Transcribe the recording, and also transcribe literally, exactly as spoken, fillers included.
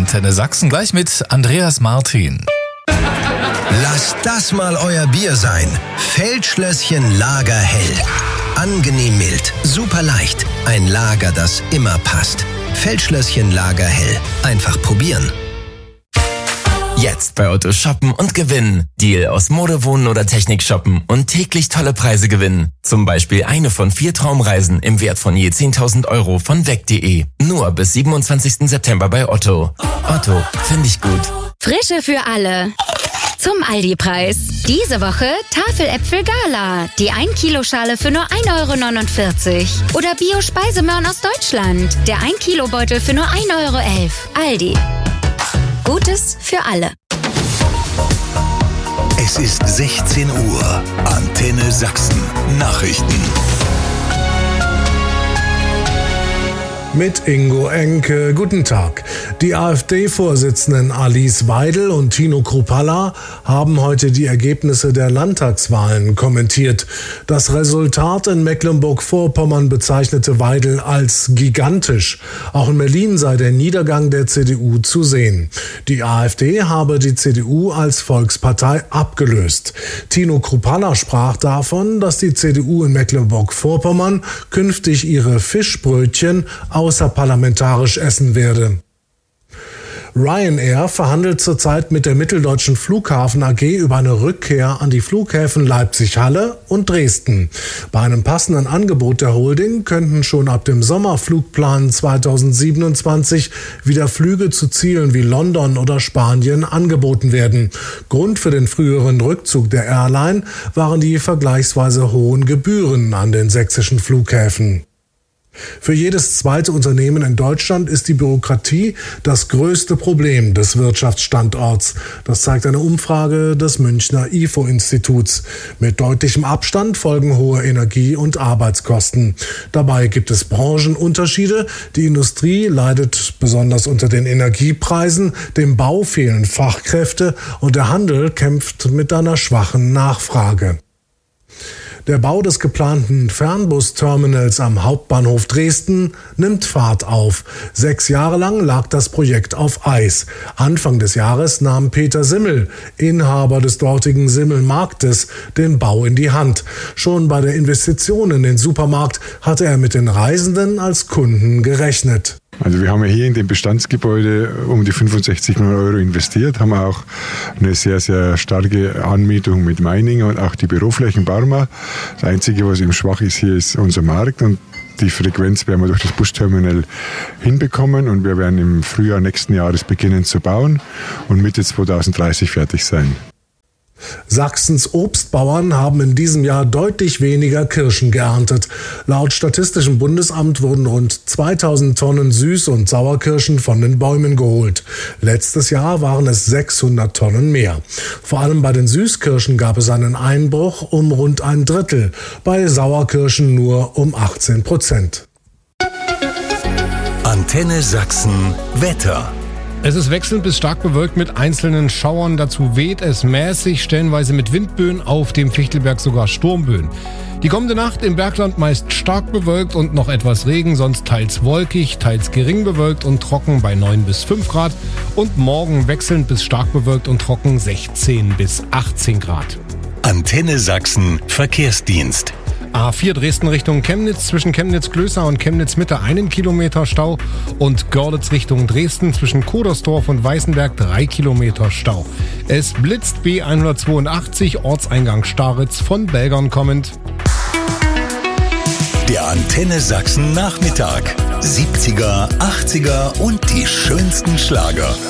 Antenne Sachsen, gleich mit Andreas Martin. Lasst das mal euer Bier sein. Feldschlösschen Lager hell. Angenehm mild, super leicht. Ein Lager, das immer passt. Feldschlösschen Lager hell. Einfach probieren. Jetzt bei Otto shoppen und gewinnen. Deal aus Mode, Wohnen oder Technik shoppen und täglich tolle Preise gewinnen. Zum Beispiel eine von vier Traumreisen im Wert von je zehntausend Euro von weg punkt de. Nur bis siebenundzwanzigsten September bei Otto. Otto, finde ich gut. Frische für alle. Zum Aldi-Preis. Diese Woche Tafeläpfel Gala. Die ein Kilo Schale für nur ein Euro neunundvierzig. Oder Bio-Speisemöhren aus Deutschland. Der ein Kilo Beutel für nur ein Euro elf. Aldi. Gutes für alle. Es ist sechzehn Uhr. Antenne Sachsen. Nachrichten. Mit Ingo Enke. Guten Tag. Die AfD-Vorsitzenden Alice Weidel und Tino Kruppalla haben heute die Ergebnisse der Landtagswahlen kommentiert. Das Resultat in Mecklenburg-Vorpommern bezeichnete Weidel als gigantisch. Auch in Berlin sei der Niedergang der C D U zu sehen. Die AfD habe die C D U als Volkspartei abgelöst. Tino Kruppalla sprach davon, dass die C D U in Mecklenburg-Vorpommern künftig ihre Fischbrötchen außerparlamentarisch essen werde. Ryanair verhandelt zurzeit mit der Mitteldeutschen Flughafen A G über eine Rückkehr an die Flughäfen Leipzig-Halle und Dresden. Bei einem passenden Angebot der Holding könnten schon ab dem Sommerflugplan zweitausendsiebenundzwanzig wieder Flüge zu Zielen wie London oder Spanien angeboten werden. Grund für den früheren Rückzug der Airline waren die vergleichsweise hohen Gebühren an den sächsischen Flughäfen. Für jedes zweite Unternehmen in Deutschland ist die Bürokratie das größte Problem des Wirtschaftsstandorts. Das zeigt eine Umfrage des Münchner I F O-Instituts. Mit deutlichem Abstand folgen hohe Energie- und Arbeitskosten. Dabei gibt es Branchenunterschiede. Die Industrie leidet besonders unter den Energiepreisen, dem Bau fehlen Fachkräfte und der Handel kämpft mit einer schwachen Nachfrage. Der Bau des geplanten Fernbusterminals am Hauptbahnhof Dresden nimmt Fahrt auf. Sechs Jahre lang lag das Projekt auf Eis. Anfang des Jahres nahm Peter Simmel, Inhaber des dortigen Simmel-Marktes, den Bau in die Hand. Schon bei der Investition in den Supermarkt hatte er mit den Reisenden als Kunden gerechnet. Also wir haben ja hier in dem Bestandsgebäude um die fünfundsechzig Millionen Euro investiert, haben auch eine sehr, sehr starke Anmietung mit Meininger und auch die Büroflächen Barmer. Das Einzige, was eben schwach ist, hier ist unser Markt und die Frequenz werden wir durch das Busterminal hinbekommen und wir werden im Frühjahr nächsten Jahres beginnen zu bauen und Mitte zweitausenddreißig fertig sein. Sachsens Obstbauern haben in diesem Jahr deutlich weniger Kirschen geerntet. Laut Statistischem Bundesamt wurden rund zweitausend Tonnen Süß- und Sauerkirschen von den Bäumen geholt. Letztes Jahr waren es sechshundert Tonnen mehr. Vor allem bei den Süßkirschen gab es einen Einbruch um rund ein Drittel, bei Sauerkirschen nur um achtzehn Prozent. Antenne Sachsen Wetter. Es ist wechselnd bis stark bewölkt mit einzelnen Schauern. Dazu weht es mäßig, stellenweise mit Windböen, auf dem Fichtelberg sogar Sturmböen. Die kommende Nacht im Bergland meist stark bewölkt und noch etwas Regen, sonst teils wolkig, teils gering bewölkt und trocken bei neun bis fünf Grad. Und morgen wechselnd bis stark bewölkt und trocken sechzehn bis achtzehn Grad. Antenne Sachsen Verkehrsdienst. A vier Dresden Richtung Chemnitz, zwischen Chemnitz-Glößer und Chemnitz-Mitte einen Kilometer Stau und Görlitz Richtung Dresden zwischen Kodersdorf und Weißenberg drei Kilometer Stau. Es blitzt B hundertzweiundachtzig, Ortseingang Staritz von Belgern kommend. Der Antenne Sachsen Nachmittag. siebziger, achtziger und die schönsten Schlager.